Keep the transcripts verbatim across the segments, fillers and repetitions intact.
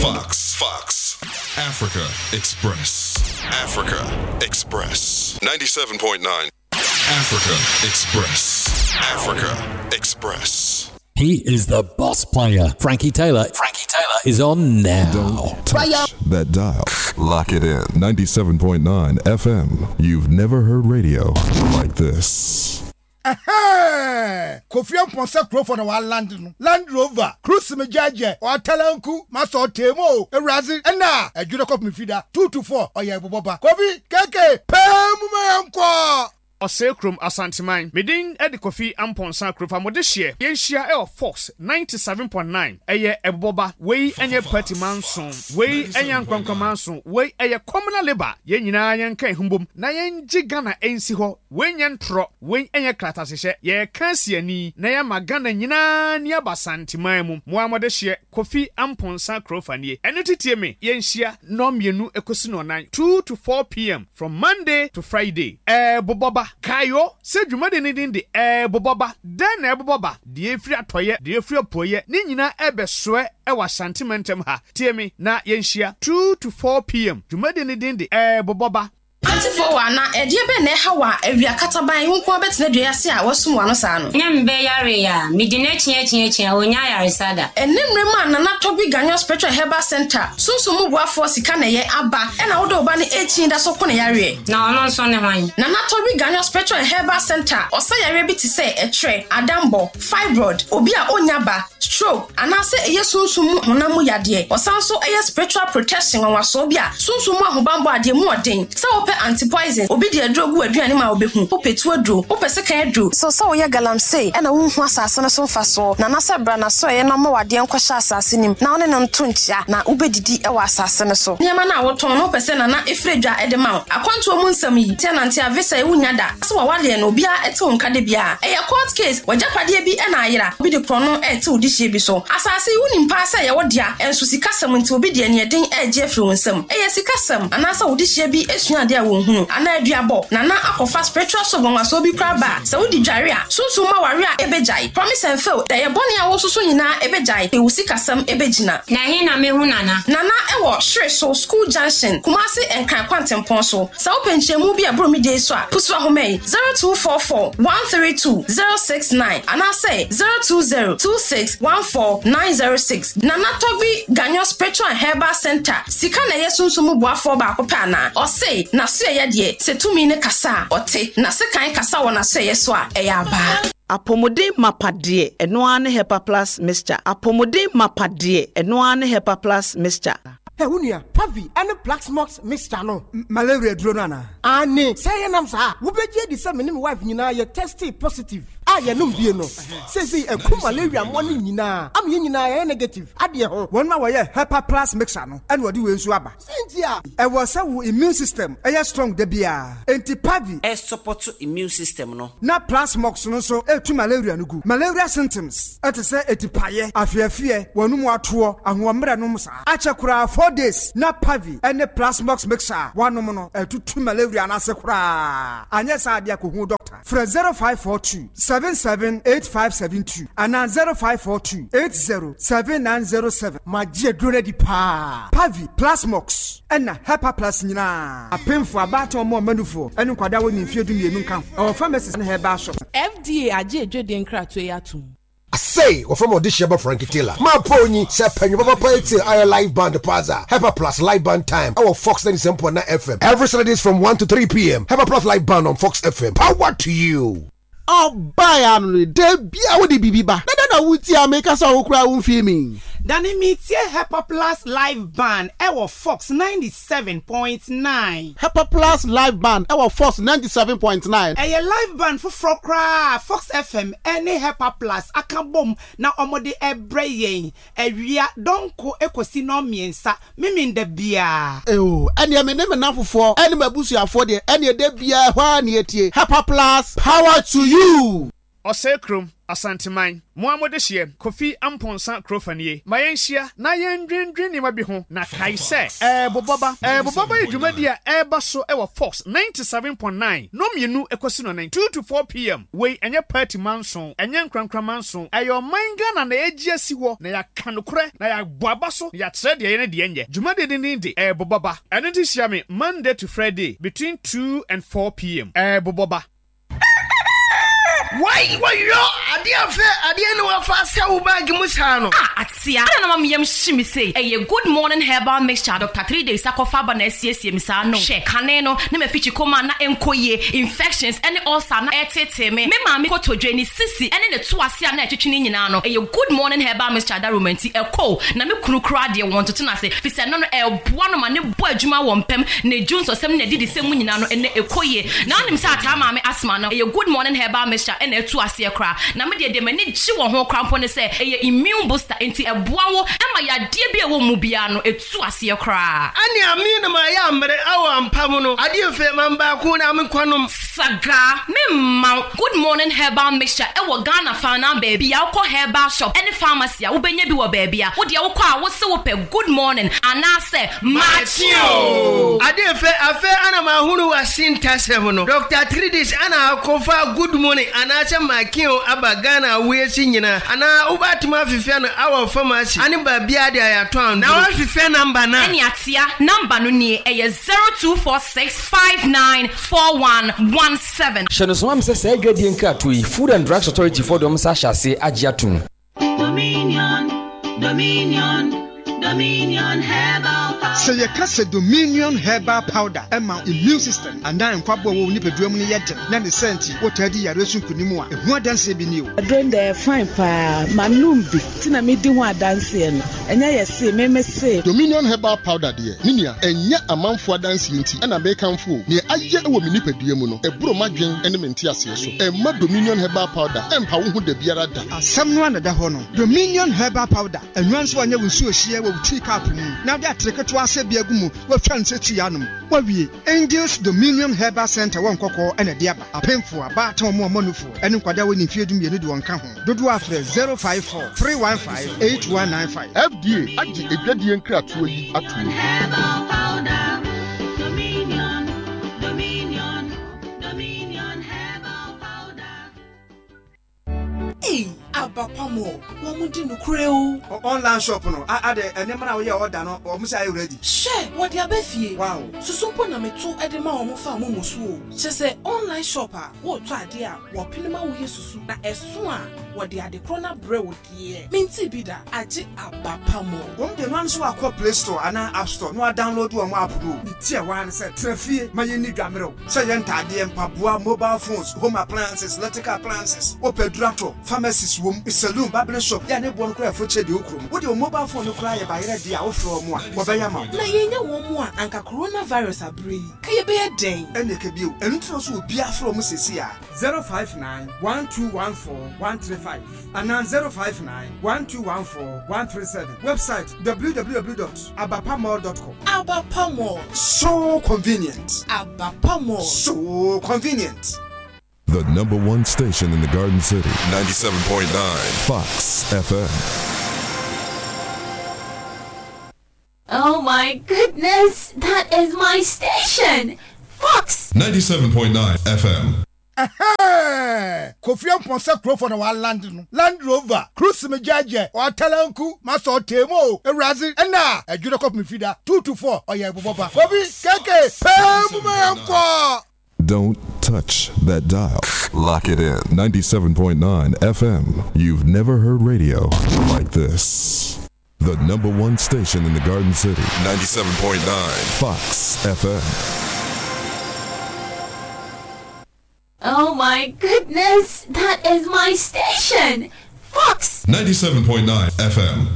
Fox, Fox, Africa Express, Africa Express, ninety-seven point nine, Africa Express, Africa Express. He is the boss player. Frankie Taylor. Frankie Taylor is on now. Don't touch that dial. Lock it in. ninety-seven point nine F M. You've never heard radio like this. Aha! Kofi Amponsa Crawford na wa land no. Land Rover, Cruise me jaje, o atalanku, maso temo, erazi, ena, ejudo kop mi fida, two to four, oye boboba. Kofi, keke, pemu me amkwa. Osekrum Asantiman. Midin Edi Kofi Amponsa Krofa Modeshie. Yenshia El Fox ninety-seven point nine. Eye Eboba. Wey enye party manson. Wey enye nkwankwa manson. Wey eye communal labor. Yen nyina yenka humbom. Na yen jigana ensi ho. Wey nyen tro. Wey enye kratasehye. Ye kansi ani. Na ye magana nyina ni abasantiman mu. Mo Modeshie Kofi Amponsa Krofa nie. Enu titie me. Yenshia no mienu ekosi no nine. two to four p.m. from Monday to Friday. Eh Boboba Kayo, se dwumade ne din de eh boboba, den na boboba, de efri atoye, de efri opoye, ni nyina ebesoe e wa sentimentem ha. Tie me na yenhia two to four p.m. Dwumade ne din de eh boboba. twenty-four na ediebe na hawa ewia kataban hunko betene duase a wasum wano sa no nyambe yare ya midine chie chie chie onya yare sada enimre ma na na tobi ganyo spiritual herbal center sunsumu boafo sika na ye aba e na wodo oba ne echi da so ko na yare na ono so ne hwan na na tobi ganyo spiritual herbal center osa yare bi ti se etre adambo fibroid obi a onyaba stroke anase eye sunsumu honamu yade osanso eye spiritual protection wanwaso bi a sunsumu ahobambo ade mu oden sa anti-poison obi de adrogu aduane ma obehu opetu adro opese kan adro so so ye galamsey e na wonhu asase no so mfaso na nasa bra na so ye na ma wade enkwhya asase nim na one no ntontia na ubedidi e wa asase no so nyema na woton no opese na na efredwa edema akwanto mu nsam yi tenant a visa e wunya da so wa wale no bia ete wonka de bia e ya court case wajapade bi e na ayira obi de prono e te odihye bi so asase wuni mpa sa ye wodia enso sikasam nti obi de ne den e je firi wonsam e ya sikasam anasa odihye bi esua de wonhunu ana aduabo na na akofa spiritual so gonwa so bi kraba se wodi dware a sunsun ma ware a ebejai promise and fail da ye boni a wo soso nyina ebejai e wusi kasam ebejina na he na mehu nana nana ewo hwe so school junction Kumasi enkan kwantempon so sa openchemu bi abro mi dey so a pusu ahomai zero two four four one three two zero six nine ana say zero two zero two six one four nine zero six nana tobi ganyo spiritual herbal center sika na ye sunsun mu boafo ba akopɛ na o say na so ye de se tumi ne kasa ote na se kan kasa wona so ye so a e ya ba apomode mapade eno ane hepa plus mixture apomode mapade eno ane hepa plus mixture Hey, unia, Pavi, and a black smokes mixture no. Malaria dronana. Ane, say nam sa. Ubeje di sa menim wife nyina ye tested positive. Ah, ye num die no. Say say e ku malaria money nyina. Am ye nyina ye negative. Ade ho. Won ma wo ye Hepa Plus mixture no. And wodi we nsu aba. Sentia. E wo sa wo immune system. E ye strong de bia. Enti Pavi e support immune system no. Na plus smoks no so e tu malaria no gu. Malaria symptoms. E te say etipaye, afiafie, wonum ato, ahomre no msa. Achakura four days na Pavi and plasmox mixer one no e tutu malaria na sekura anya sa dia ko hu doctor fra zero five four two seven seven eight five seven two and zero five four two eight zero seven nine zero seven magie drone di pa Pavi plasmox and Hepa Plus nyina apemfo abato mo manufo enu kwada woni mfie du mienu nkan our pharmacies na herbal shop F D A age edwede nkrato yatum I say, or from audition by Frankie Taylor. My pony, Sepen, Papa Pay our live band Plaza. Hepa Plus live band time. Our Fox ninety-seven point nine F M. Every Saturdays from one to three p.m. Hepa Plus live band on Fox F M. Power to you. Oh, buy annually. There be a woody biba. Nana wuti a make us all cry un filming. Dani meets Hepa Plus live band. Our Fox ninety-seven point nine. Hepa Plus live band. Our Fox ninety-seven point nine. A live band for Frokra Fox F M. Any Hepa Plus. Akabom na omode ebreye. Ewia donko ekosino miensa. Mimi de bia. Oh, any a name enough for any mabusi afford any de bia one yetie. Hepa Plus power to you. Osekrum Asantiman Muhammad Shie Kofi Amponsa Krofanie Mayenshia na yendwendwen ni mabi ho na kai se eh boboba eh boboba edwumadia eh baso e wo Fox ninety-seven point nine no mienu ekosi no nine two to four p.m. we enye party manson enye nkrankra manson ayo manga na na eji asi ho na ya kanokre na ya boabaso ya tre de ye de enye dwumade din de eh boboba ene ti hia me Monday to Friday between two and four p.m. eh boboba. Why why you adia fe adia no wa fa se wo bag mu sa no ah atia na mama yam shimi say eh good morning herbal mixture Doctor three days akofa ba na siesie mi sa no she kane no na me fichi koma na enkoye infections any ulcer na etete me me ma me kotodwe ni sisi ene ne to ase na etwetwe ni nyina no eh good morning herbal mixture da romanti eko na me kurukura de won to na se fi se no no e boa no ma ne bo adwuma wo mpem na junso sem na didi sem nyina no ene ekoye na onim sa ata ma me asma no eh good morning herbal mixture ene etu ase kra na me de de mani ji wo ho krampo ne se eye immune booster enti eboa wo ema ya de bia wo mu bia no etu ase kra ani ami na ma ya mre awa mpam no ade fe mamba ku na me kwanom saga me ma good morning herbal mixture e wo Ghana fa na baby ya ko herbal shop any pharmacy a wo benya bi wo baby a wo de wo ko a wo se wo pe good morning ana se matio ade fe afe ana ma hunu wa sintasem no Doctor three days ana kofa good morning ana che makio abagana we si nyina ana ubatuma fifia no our pharmacy ani ba bia dia ya ton na wa fifia number na eni atia number no ni e zero two four six five nine four one one seven shano so am se say adwadie nka to yi Food and Drugs Authority for dem sa hyase agiatun Dominion Dominion Dominion Herbal Powder. Say you can say Dominion Herbal Powder. Emma immune system. And now in Kwabo will nip a drum in yet. Nan the senti. What I did, I resume Kunimua. And what dance be new. I don't dare fine pa Manumbi. Tina me do one dancing. And I say, me say Dominion Herbal Powder, dear. Ninia, and yet a month for dancing and a bacon fool. Near I yet a woman nip a diamono. A bro magin and a mentias so. And my Dominion Herbal Powder. And how would the beer da? Someone at the honor. Dominion Herbal Powder. And once one you will see a share with tea cup. Now that trick to us a biagumu, what fancy Chianum. What we Angels Dominion Herbal Center, one cocoa and a diaba. A pen for a bat or more money for. And in Quada when you feed me, you do one come. Do do after zero five four three one five eight one nine five. F D A, I did a gradient crap to you at Herbal Powder. Dominion, Dominion, Dominion Herbal Powder. Hey, Abapamo, what would you creo? Online shop no. I add a number of your order no. Or Miss I ready. Share what you be. Wow. So so pona me two edema o mo fa mo musu. She say online shopper. What try dia? What pinema wo yesusu na eso a what dia de krona bre wo die. Minti bi da age Abapamo. Won de man so akọ Play Store ana App Store. No download wo mo app no. Ni tie wan say trafie mayeni dwamero. Say yentade empaboa mobile phones, home appliances, electrical appliances, opedurato, pharmacies wom, saloon, barber shop. Ya ne bon kra foche de okrum. Wo de mobile phone no kra ya bayre dia wo fro mo a. Wo be yama. Na yenya wo mo a anka coronavirus abre. Ka ye be den. Ene ke bio. Enu tro so obi afro mo sesi a. zero five nine one two one four one three five and zero five nine one two one four one three seven. Website w w w dot abapamall dot com. Abapamall. So convenient. Abapamall. So convenient. The number one station in the Garden City. ninety-seven point nine. Fox F M. Oh my goodness, that is my station. Fox. ninety-seven point nine F M. Kofi Amponsa Crawford na wa land no Land Rover Cruise me jaje o talanku maso temo ewrazi na adwuro kop me fida two two four oya boboba Bobby keke pem me enko. Don't touch that dial. Lock it in. ninety-seven point nine F M. You've never heard radio like this. The number one station in the Garden City. ninety-seven point nine. Fox F M. Oh my goodness, that is my station. Fox. ninety-seven point nine F M.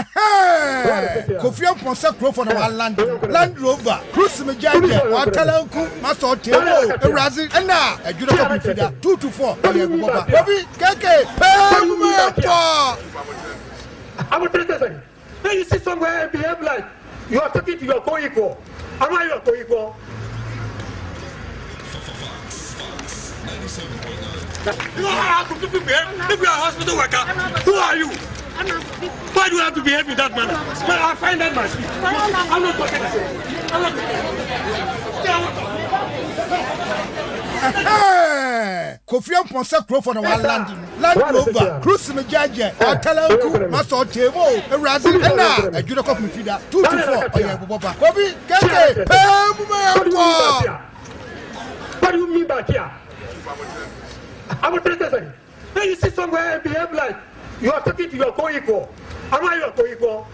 Kofi Amponsa Crawford na wa land Land Rover Cruise me jaje o talanku maso temo ewrazi na adwuro kop me fida two two four oya boboba Bobby keke pem me enko. I'm a citizen. Then you see somewhere and behave like you are talking to your co-equal. Am I your co-equal? You don't have to behave. If you are a hospital worker, who are you? Why do you have to behave in that manner? Man, I find that my speech. I'm not talking to you. I'm not Hey, Kofi Amponsa kuro for the one land. Land Rover, Cruise me jaje, Atalanku, Maso Temo, Razi, and now a Judo Cop Mifida, two to four, Oyaboba. Kofi, Kake, what do you mean by here? I'm a president. Then you sit somewhere and behave like you are talking to your co-equal. Am I your co-equal?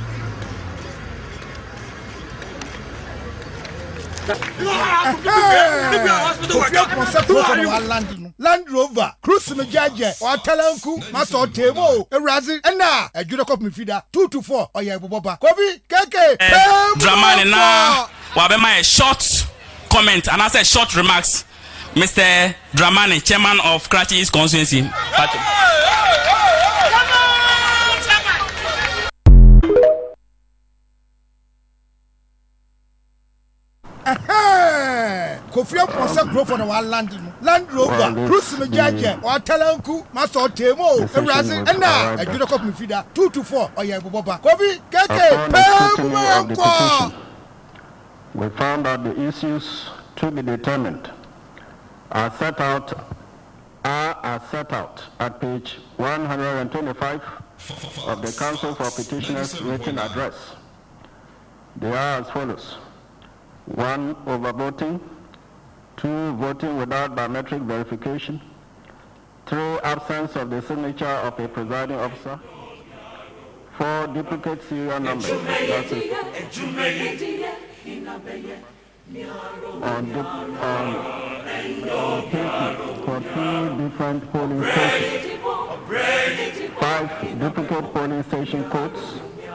Land Rover, Cruise me jaje, Atalanku, Maso Temo, Razi, and now a Judo Cop Mifida, two to four, Oyaboba. Kofi, Kake, Dramani na, wabema a short comment and I said short remarks. Mister Dramani, chairman of Karachi East Constituency. Kofi Amponsa kuro for the one land. Land Rover, Cruise me jaje, Atalanku, Maso Temo, Razi, and now a Judo Cop Mifida, two to four, Oyaboba. Kofi, Kake, we found that the issues to be determined are set out are, are set out at page one hundred twenty-five of the Council for Petitioners written address. They are as follows: one, overvoting; two, voting without biometric verification; three, absence of the signature of a presiding officer; four, duplicate serial numbers. That's it. On, the, on, on for two different polling stations. Five duplicate polling station codes.